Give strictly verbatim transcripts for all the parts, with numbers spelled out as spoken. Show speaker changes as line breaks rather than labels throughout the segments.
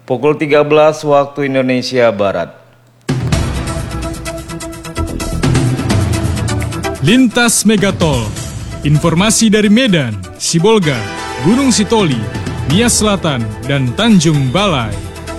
pukul tiga belas waktu Indonesia Barat.
Lintas Megatol, informasi dari Medan, Sibolga, Gunung Sitoli, Nias Selatan, dan Tanjung Balai.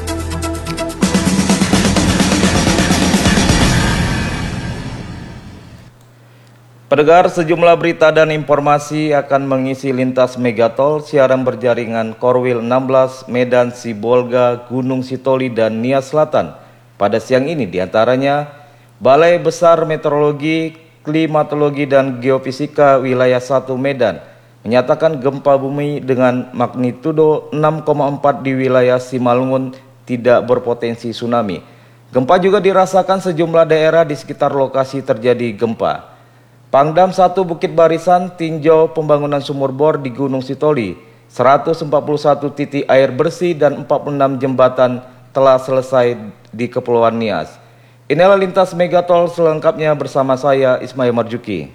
Pendengar, sejumlah berita dan informasi akan mengisi Lintas Megatol siaran berjaringan Korwil enam belas, Medan, Sibolga, Gunung Sitoli, dan Nias Selatan. Pada siang ini diantaranya Balai Besar Meteorologi, Klimatologi, dan Geofisika Wilayah satu Medan menyatakan gempa bumi dengan magnitudo enam koma empat di wilayah Simalungun tidak berpotensi tsunami. Gempa juga dirasakan sejumlah daerah di sekitar lokasi terjadi gempa. Pangdam satu Bukit Barisan tinjau pembangunan sumur bor di Gunung Sitoli. seratus empat puluh satu titik air bersih dan empat puluh enam jembatan telah selesai di Kepulauan Nias. Inilah Lintas Megatol selengkapnya bersama saya Ismail Marjuki.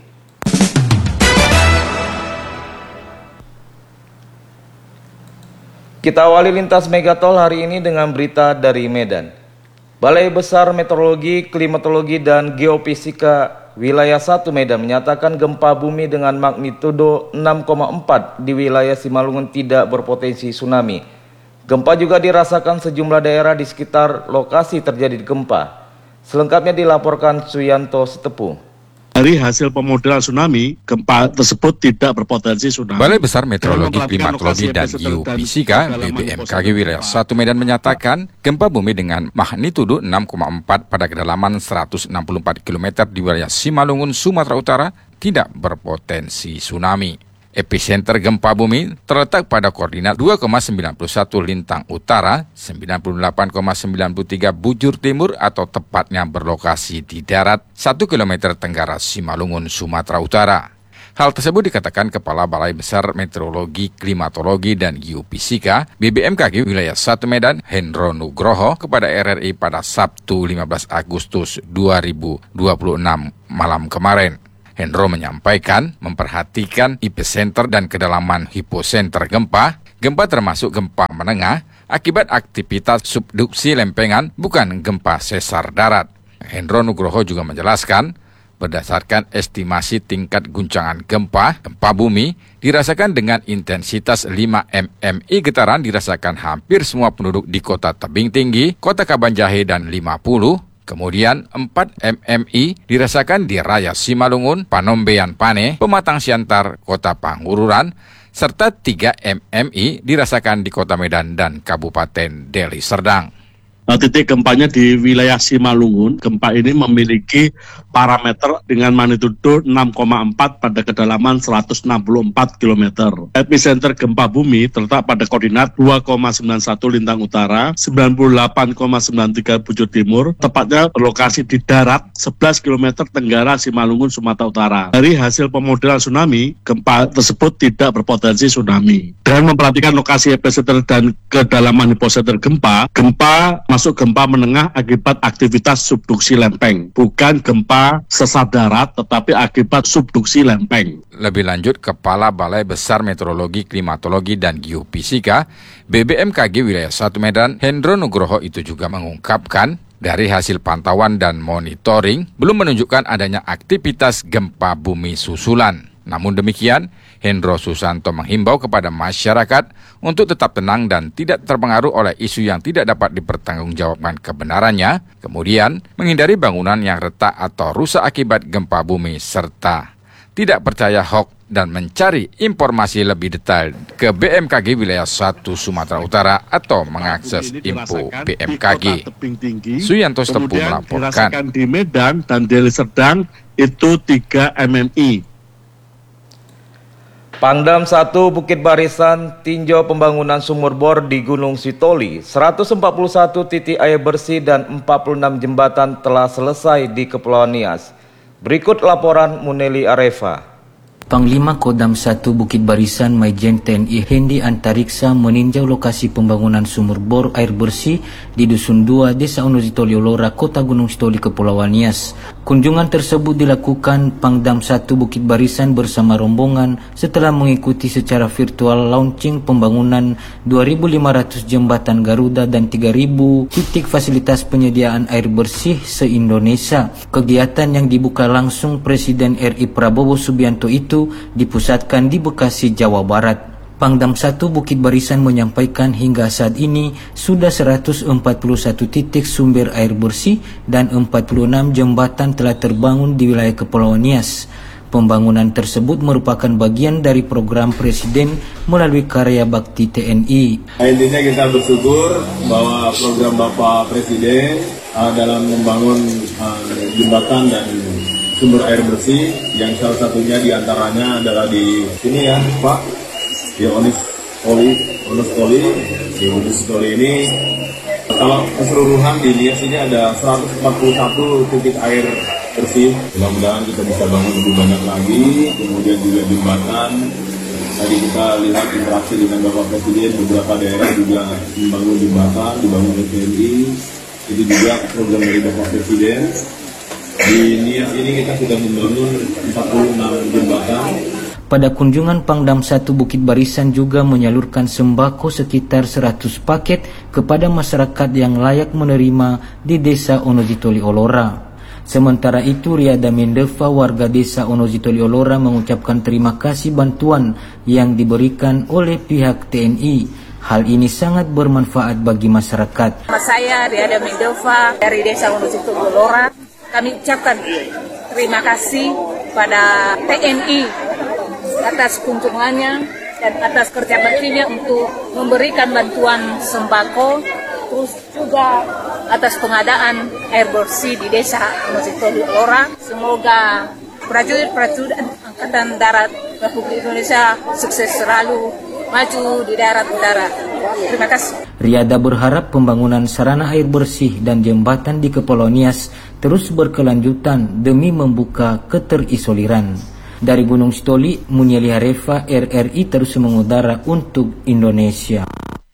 Kita awali Lintas Megatol hari ini dengan berita dari Medan. Balai Besar Meteorologi, Klimatologi, dan Geofisika Wilayah satu Medan menyatakan gempa bumi dengan magnitudo enam koma empat di wilayah Simalungun tidak berpotensi tsunami. Gempa juga dirasakan sejumlah daerah di sekitar lokasi terjadi gempa. Selengkapnya dilaporkan Suyanto Setepu.
Dari hasil pemodelan tsunami, gempa tersebut tidak berpotensi tsunami.
Balai Besar Meteorologi, Klimatologi, dan Geofisika B B M K G Wilayah satu Medan menyatakan gempa bumi dengan magnitudo enam koma empat pada kedalaman seratus enam puluh empat kilometer di wilayah Simalungun, Sumatera Utara tidak berpotensi tsunami. Epicenter gempa bumi terletak pada koordinat dua koma sembilan satu Lintang Utara, sembilan puluh delapan koma sembilan tiga Bujur Timur, atau tepatnya berlokasi di darat satu kilometer tenggara Simalungun, Sumatera Utara. Hal tersebut dikatakan Kepala Balai Besar Meteorologi, Klimatologi, dan Geofisika B B M K G Wilayah satu Medan, Hendro Nugroho, kepada R R I pada Sabtu lima belas Agustus dua ribu dua puluh enam malam kemarin. Hendro menyampaikan memperhatikan epicenter dan kedalaman hiposenter gempa. Gempa termasuk gempa menengah akibat aktivitas subduksi lempengan, bukan gempa sesar darat. Hendro Nugroho juga menjelaskan, berdasarkan estimasi tingkat guncangan gempa, gempa bumi dirasakan dengan intensitas lima milimeter getaran dirasakan hampir semua penduduk di kota Tebing Tinggi, kota Kabanjahe, dan lima puluh. Kemudian empat milimeter dirasakan di Raya Simalungun, Panombean Pane, Pematang Siantar, Kota Pangururan, serta tiga milimeter dirasakan di Kota Medan dan Kabupaten Deli Serdang.
Nah, titik gempanya di wilayah Simalungun. Gempa ini memiliki parameter dengan magnitudo enam koma empat pada kedalaman seratus enam puluh empat kilometer. Epicenter gempa bumi terletak pada koordinat dua koma sembilan satu Lintang Utara, sembilan puluh delapan koma sembilan tiga Bujur Timur, tepatnya berlokasi di darat sebelas kilometer tenggara Simalungun, Sumatera Utara. Dari hasil pemodelan tsunami, gempa tersebut tidak berpotensi tsunami. Dengan memperhatikan lokasi epicenter dan kedalaman hiposenter gempa, gempa masuk gempa menengah akibat aktivitas subduksi lempeng, bukan gempa sesar darat tetapi akibat subduksi lempeng.
Lebih lanjut, Kepala Balai Besar Meteorologi, Klimatologi, dan Geofisika B B M K G Wilayah satu Medan, Hendro Nugroho itu juga mengungkapkan, dari hasil pantauan dan monitoring belum menunjukkan adanya aktivitas gempa bumi susulan. Namun demikian, Hendro Susanto menghimbau kepada masyarakat untuk tetap tenang dan tidak terpengaruh oleh isu yang tidak dapat dipertanggungjawabkan kebenarannya, kemudian menghindari bangunan yang retak atau rusak akibat gempa bumi, serta tidak percaya hoax dan mencari informasi lebih detail ke B M K G Wilayah satu Sumatera Utara atau mengakses info B M K G. Suyanto Setepu melaporkan.
Dirasakan di Medan dan Deli Serdang itu tiga milimeter.
Pangdam satu Bukit Barisan tinjau pembangunan sumur bor di Gunung Sitoli. seratus empat puluh satu titik air bersih dan empat puluh enam jembatan telah selesai di Kepulauan Nias. Berikut laporan Muneli Arefa.
Panglima Kodam satu Bukit Barisan Maijen T N I Hendi Antariksa meninjau lokasi pembangunan sumur bor air bersih di Dusun dua, Desa Onositoli Olora, Kota Gunung Sitoli, Kepulauan Nias. Kunjungan tersebut dilakukan Pangdam satu Bukit Barisan bersama rombongan setelah mengikuti secara virtual launching pembangunan dua ribu lima ratus jembatan Garuda dan tiga ribu titik fasilitas penyediaan air bersih se-Indonesia. Kegiatan yang dibuka langsung Presiden R I Prabowo Subianto itu dipusatkan di Bekasi, Jawa Barat. Pangdam satu Bukit Barisan menyampaikan hingga saat ini sudah seratus empat puluh satu titik sumber air bersih dan empat puluh enam jembatan telah terbangun di wilayah Kepulauan Nias. Pembangunan tersebut merupakan bagian dari program Presiden melalui karya bakti T N I.
Intinya kita bersyukur bahwa program Bapak Presiden uh, dalam membangun uh, jembatan dan sumber air bersih yang salah satunya diantaranya adalah di sini ya Pak, di Onositoli, Onositoli, di Onositoli ini. Kalau keseluruhan di Nias ini ada seratus empat puluh satu titik air bersih. Mudah-mudahan kita bisa bangun lebih banyak lagi. Kemudian juga jembatan. Tadi kita lihat interaksi dengan Bapak Presiden, beberapa daerah juga membangun jembatan, dibangun oleh T N I. Itu juga program dari Bapak Presiden. Di Nias ini kita sudah membangun empat puluh enam jembatan.
Pada kunjungan Pangdam satu Bukit Barisan juga menyalurkan sembako sekitar seratus paket kepada masyarakat yang layak menerima di Desa Onositoli Olora. Sementara itu, Riada Mendeva, warga Desa Onositoli Olora, mengucapkan terima kasih bantuan yang diberikan oleh pihak T N I. Hal ini sangat bermanfaat bagi masyarakat.
Saya Riada Mendeva dari Desa Onositoli Olora. Kami ucapkan terima kasih pada T N I atas kunjungannya dan atas kerja baktinya untuk memberikan bantuan sembako, terus juga atas pengadaan air bersih di Desa Onositoli Olora. Semoga prajurit-prajurit Angkatan Darat Republik Indonesia sukses selalu, maju di darat udara. Terima kasih.
Riada berharap pembangunan sarana air bersih dan jembatan di Kepulauan Nias terus berkelanjutan demi membuka keterisoliran. Dari Gunung Sitoli, Munyeli Harefa, R R I terus mengudara untuk Indonesia.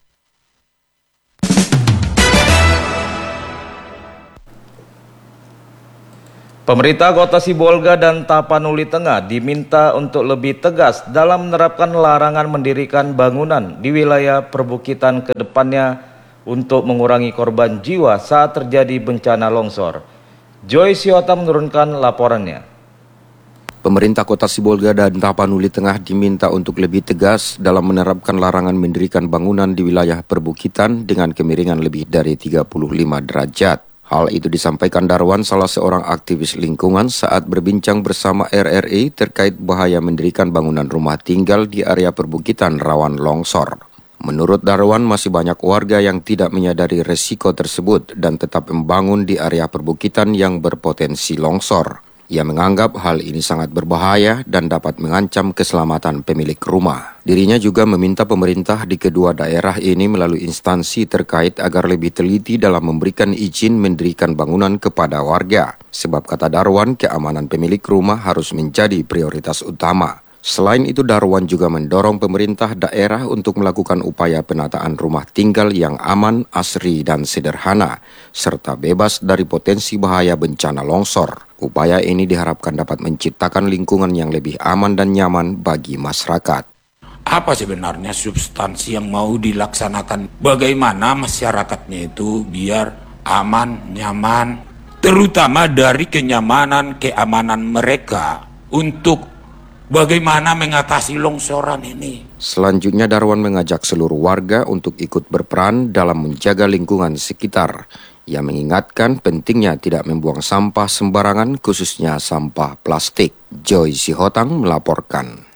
Pemerintah Kota Sibolga dan Tapanuli Tengah diminta untuk lebih tegas dalam menerapkan larangan mendirikan bangunan di wilayah perbukitan ke depannya untuk mengurangi korban jiwa saat terjadi bencana longsor. Joy Siota menurunkan laporannya.
Pemerintah Kota Sibolga dan Tapanuli Tengah diminta untuk lebih tegas dalam menerapkan larangan mendirikan bangunan di wilayah perbukitan dengan kemiringan lebih dari tiga puluh lima derajat. Hal itu disampaikan Darwan, salah seorang aktivis lingkungan, saat berbincang bersama R R I terkait bahaya mendirikan bangunan rumah tinggal di area perbukitan rawan longsor. Menurut Darwan, masih banyak warga yang tidak menyadari resiko tersebut dan tetap membangun di area perbukitan yang berpotensi longsor. Ia menganggap hal ini sangat berbahaya dan dapat mengancam keselamatan pemilik rumah. Dirinya juga meminta pemerintah di kedua daerah ini melalui instansi terkait agar lebih teliti dalam memberikan izin mendirikan bangunan kepada warga. Sebab kata Darwan, keamanan pemilik rumah harus menjadi prioritas utama. Selain itu, Darwan juga mendorong pemerintah daerah untuk melakukan upaya penataan rumah tinggal yang aman, asri, dan sederhana, serta bebas dari potensi bahaya bencana longsor. Upaya ini diharapkan dapat menciptakan lingkungan yang lebih aman dan nyaman bagi masyarakat.
Apa sebenarnya substansi yang mau dilaksanakan? Bagaimana masyarakatnya itu biar aman, nyaman, terutama dari kenyamanan, keamanan mereka untuk bagaimana mengatasi longsoran ini.
Selanjutnya, Darwan mengajak seluruh warga untuk ikut berperan dalam menjaga lingkungan sekitar. Ia mengingatkan pentingnya tidak membuang sampah sembarangan, khususnya sampah plastik. Joy Sihotang melaporkan.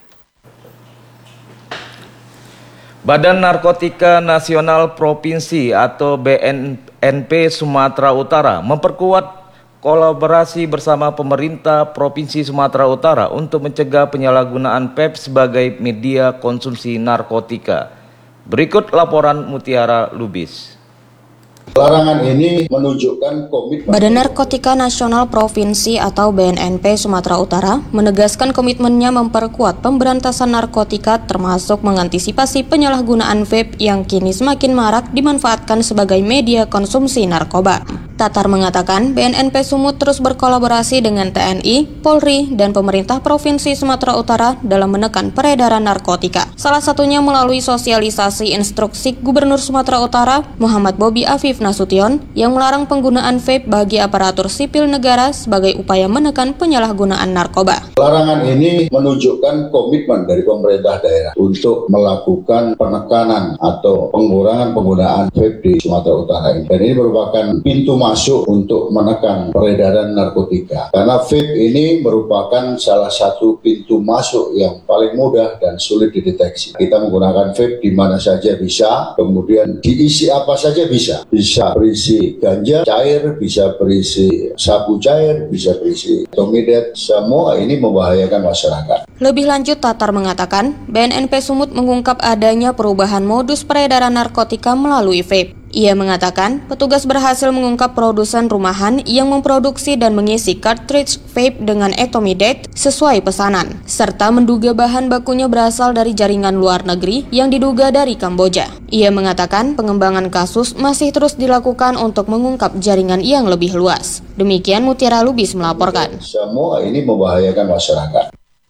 Badan Narkotika Nasional Provinsi atau B N N P Sumatera Utara memperkuat kolaborasi bersama pemerintah Provinsi Sumatera Utara untuk mencegah penyalahgunaan P E P sebagai media konsumsi narkotika. Berikut laporan Mutiara Lubis.
Larangan ini menunjukkan komitmen
Badan Narkotika Nasional Provinsi atau B N N P Sumatera Utara menegaskan komitmennya memperkuat pemberantasan narkotika termasuk mengantisipasi penyalahgunaan vape yang kini semakin marak dimanfaatkan sebagai media konsumsi narkoba. Tatar mengatakan B N N P Sumut terus berkolaborasi dengan T N I, Polri, dan pemerintah Provinsi Sumatera Utara dalam menekan peredaran narkotika. Salah satunya melalui sosialisasi instruksi Gubernur Sumatera Utara Muhammad Bobi Afif Nasution yang melarang penggunaan vape bagi aparatur sipil negara sebagai upaya menekan penyalahgunaan narkoba.
Larangan ini menunjukkan komitmen dari pemerintah daerah untuk melakukan penekanan atau pengurangan penggunaan vape di Sumatera Utara ini. Dan ini merupakan pintu masuk untuk menekan peredaran narkotika. Karena vape ini merupakan salah satu pintu masuk yang paling mudah dan sulit dideteksi. Kita menggunakan vape di mana saja bisa, kemudian diisi apa saja bisa. Bisa berisi ganja cair, bisa berisi sabu cair, bisa berisi tomidet. Semua ini membahayakan masyarakat.
Lebih lanjut, Tatar mengatakan B N N P Sumut mengungkap adanya perubahan modus peredaran narkotika melalui vape. Ia mengatakan petugas berhasil mengungkap produsen rumahan yang memproduksi dan mengisi cartridge vape dengan etomidate sesuai pesanan, serta menduga bahan bakunya berasal dari jaringan luar negeri yang diduga dari Kamboja. Ia mengatakan pengembangan kasus masih terus dilakukan untuk mengungkap jaringan yang lebih luas. Demikian Mutiara Lubis melaporkan.
Semua ini membahayakan masyarakat.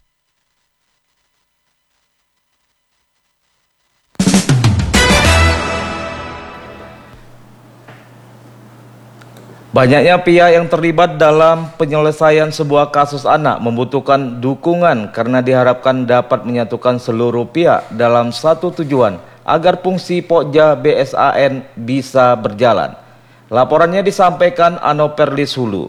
Banyaknya pihak yang terlibat dalam penyelesaian sebuah kasus anak membutuhkan dukungan karena diharapkan dapat menyatukan seluruh pihak dalam satu tujuan agar fungsi Pokja B S A N bisa berjalan. Laporannya disampaikan Ano Perlis Hulu.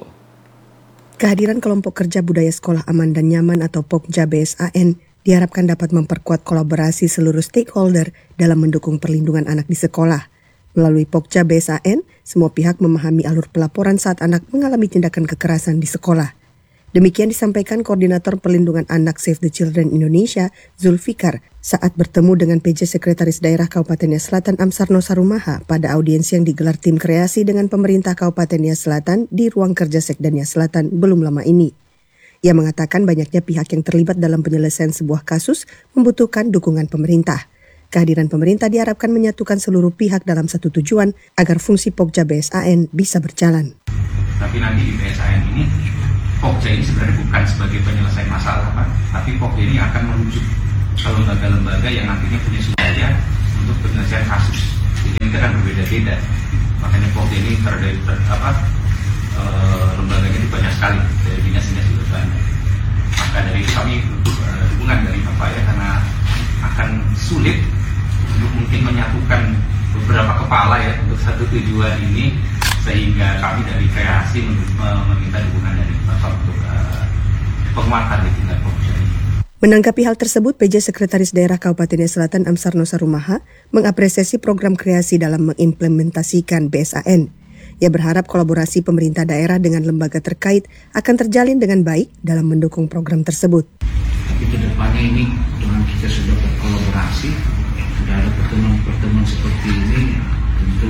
Kehadiran kelompok kerja budaya sekolah aman dan nyaman atau Pokja B S A N diharapkan dapat memperkuat kolaborasi seluruh stakeholder dalam mendukung perlindungan anak di sekolah. Melalui Pokja B S A N, semua pihak memahami alur pelaporan saat anak mengalami tindakan kekerasan di sekolah. Demikian disampaikan Koordinator Perlindungan Anak Save the Children Indonesia, Zulfikar, saat bertemu dengan P J Sekretaris Daerah Kabupaten Nias Selatan Amsarno Sarumaha pada audiensi yang digelar tim kreasi dengan pemerintah Kabupaten Nias Selatan di ruang kerja Sekda Nias Selatan belum lama ini. Ia mengatakan banyaknya pihak yang terlibat dalam penyelesaian sebuah kasus membutuhkan dukungan pemerintah. Kehadiran pemerintah diharapkan menyatukan seluruh pihak dalam satu tujuan agar fungsi Pokja B S A N bisa berjalan.
Tapi nanti di B S A N ini, Pokja ini sebenarnya bukan sebagai penyelesaian masalah, Pak, tapi Pokja ini akan merujuk ke lembaga-lembaga yang nantinya punya sumber daya untuk penyelesaian kasus. Jadi ini kan berbeda-beda. Makanya Pokja ini terdiri apa e, lembaganya itu banyak sekali, dari dinas-dinas juga banyak. Maka dari kami butuh e, dukungan dari Bapak ya, karena akan sulit untuk mungkin menyatukan beberapa kepala ya untuk satu tujuan ini, sehingga kami dari kreasi meminta dukungan dari Bapak untuk uh, penguatan di tingkat Pokja.
Menanggapi hal tersebut, P J Sekretaris Daerah Kabupaten Nias Selatan Amsarno Sarumaha mengapresiasi program kreasi dalam mengimplementasikan B S A N. Ia berharap kolaborasi pemerintah daerah dengan lembaga terkait akan terjalin dengan baik dalam mendukung program tersebut.
Tapi kedepannya ini dengan kita sudah berkolaborasi, sudah ada pertemuan-pertemuan seperti ini, tentu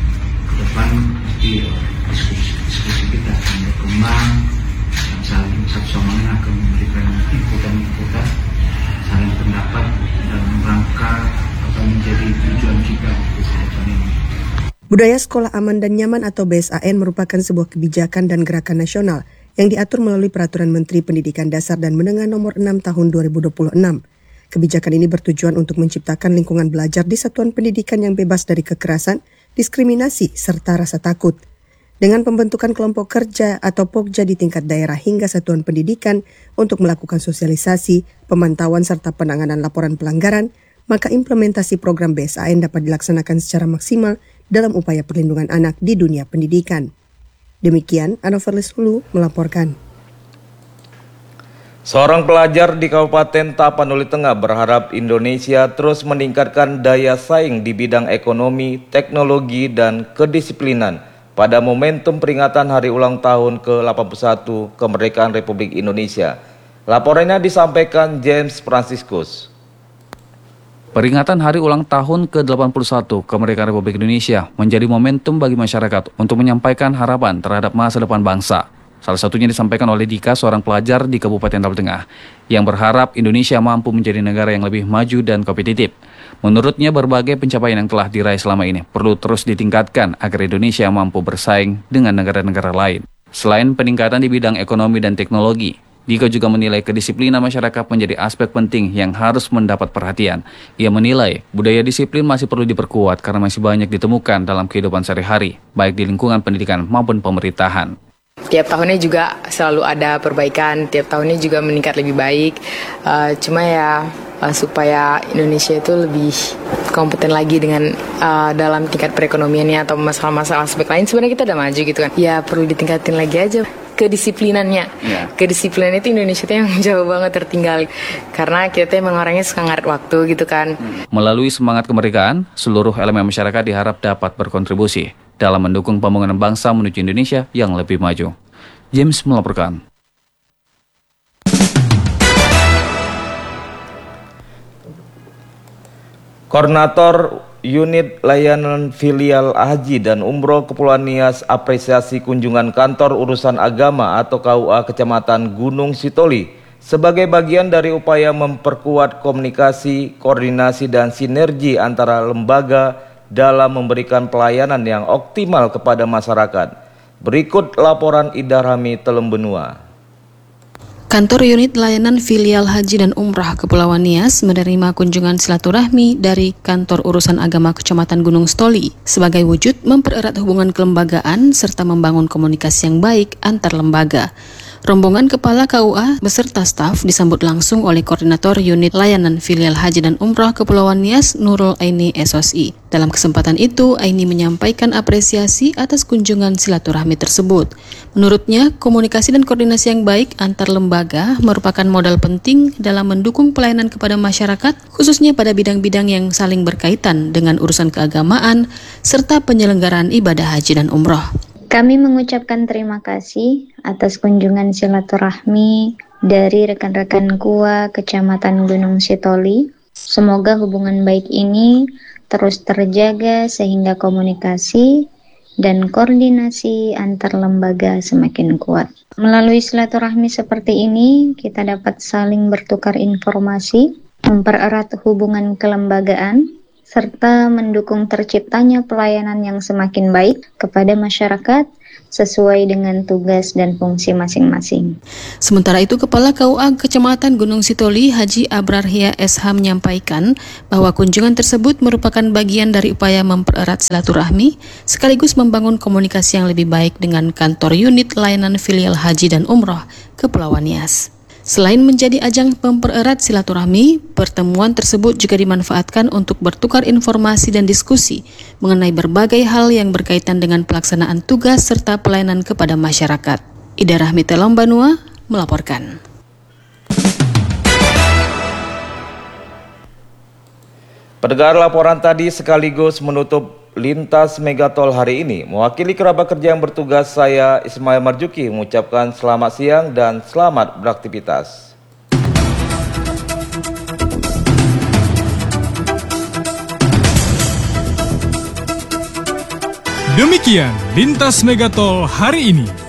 ke depan nanti diskusi, diskusi kita akan berkembang dan saling satu sama lain akan memberikan inputan-inputan, saling pendapat dalam rangka apa menjadi tujuan kita ke depan ini.
Budaya sekolah aman dan nyaman atau B S A N merupakan sebuah kebijakan dan gerakan nasional yang diatur melalui Peraturan Menteri Pendidikan Dasar dan Menengah Nomor enam Tahun dua ribu dua puluh enam. Kebijakan ini bertujuan untuk menciptakan lingkungan belajar di satuan pendidikan yang bebas dari kekerasan, diskriminasi, serta rasa takut. Dengan pembentukan kelompok kerja atau Pokja di tingkat daerah hingga satuan pendidikan untuk melakukan sosialisasi, pemantauan serta penanganan laporan pelanggaran, maka implementasi program B S A N dapat dilaksanakan secara maksimal dalam upaya perlindungan anak di dunia pendidikan. Demikian, Ano Perlis Hulu melaporkan.
Seorang pelajar di Kabupaten Tapanuli Tengah berharap Indonesia terus meningkatkan daya saing di bidang ekonomi, teknologi, dan kedisiplinan pada momentum peringatan Hari Ulang Tahun ke delapan puluh satu Kemerdekaan Republik Indonesia. Laporannya disampaikan James Franciscus.
Peringatan Hari Ulang Tahun ke delapan puluh satu Kemerdekaan Republik Indonesia menjadi momentum bagi masyarakat untuk menyampaikan harapan terhadap masa depan bangsa. Salah satunya disampaikan oleh Dika, seorang pelajar di Kabupaten Tabel Tengah, yang berharap Indonesia mampu menjadi negara yang lebih maju dan kompetitif. Menurutnya, berbagai pencapaian yang telah diraih selama ini perlu terus ditingkatkan agar Indonesia mampu bersaing dengan negara-negara lain. Selain peningkatan di bidang ekonomi dan teknologi, Dika juga menilai kedisiplinan masyarakat menjadi aspek penting yang harus mendapat perhatian. Ia menilai budaya disiplin masih perlu diperkuat karena masih banyak ditemukan dalam kehidupan sehari-hari, baik di lingkungan pendidikan maupun pemerintahan.
Tiap tahunnya juga selalu ada perbaikan, tiap tahunnya juga meningkat lebih baik. Uh, cuma ya uh, supaya Indonesia itu lebih kompeten lagi dengan uh, dalam tingkat perekonomiannya atau masalah-masalah aspek lain. Sebenarnya kita udah maju gitu kan. Ya perlu ditingkatin lagi aja kedisiplinannya. Yeah. Kedisiplinan itu Indonesia itu yang jauh banget tertinggal karena kita emang orangnya suka ngaret waktu gitu kan.
Melalui semangat kemerdekaan, seluruh elemen masyarakat diharap dapat berkontribusi dalam mendukung pembangunan bangsa menuju Indonesia yang lebih maju. James melaporkan.
Koordinator Unit Layanan Filial Haji dan Umroh Kepulauan Nias apresiasi kunjungan Kantor Urusan Agama atau K U A Kecamatan Gunung Sitoli sebagai bagian dari upaya memperkuat komunikasi, koordinasi, dan sinergi antara lembaga dalam memberikan pelayanan yang optimal kepada masyarakat. Berikut laporan Ida Rahmi Telembenua.
Kantor Unit Layanan Filial Haji dan Umrah Kepulauan Nias menerima kunjungan silaturahmi dari Kantor Urusan Agama Kecamatan Gunung Sitoli sebagai wujud mempererat hubungan kelembagaan serta membangun komunikasi yang baik antar lembaga. Rombongan Kepala K U A beserta staf disambut langsung oleh Koordinator Unit Layanan Filial Haji dan Umrah Kepulauan Nias, Nurul Aini S O S I. Dalam kesempatan itu, Aini menyampaikan apresiasi atas kunjungan silaturahmi tersebut. Menurutnya, komunikasi dan koordinasi yang baik antar lembaga merupakan modal penting dalam mendukung pelayanan kepada masyarakat, khususnya pada bidang-bidang yang saling berkaitan dengan urusan keagamaan, serta penyelenggaraan ibadah haji dan umroh.
Kami mengucapkan terima kasih atas kunjungan silaturahmi dari rekan-rekan K U A Kecamatan Gunung Sitoli. Semoga hubungan baik ini terus terjaga sehingga komunikasi dan koordinasi antar lembaga semakin kuat. Melalui silaturahmi seperti ini, kita dapat saling bertukar informasi, mempererat hubungan kelembagaan, serta mendukung terciptanya pelayanan yang semakin baik kepada masyarakat sesuai dengan tugas dan fungsi masing-masing.
Sementara itu, Kepala K U A Kecamatan Gunung Sitoli, Haji Abrarhia S H menyampaikan bahwa kunjungan tersebut merupakan bagian dari upaya mempererat silaturahmi sekaligus membangun komunikasi yang lebih baik dengan Kantor Unit Layanan Filial Haji dan Umroh Kepulauan Nias. Selain menjadi ajang mempererat silaturahmi, pertemuan tersebut juga dimanfaatkan untuk bertukar informasi dan diskusi mengenai berbagai hal yang berkaitan dengan pelaksanaan tugas serta pelayanan kepada masyarakat. Ida Rahmi Telembanua melaporkan.
Pendengar, laporan tadi sekaligus menutup Lintas Megatol hari ini. Mewakili kerabat kerja yang bertugas, saya Ismail Marjuki mengucapkan selamat siang dan selamat beraktivitas.
Demikian Lintas Megatol hari ini.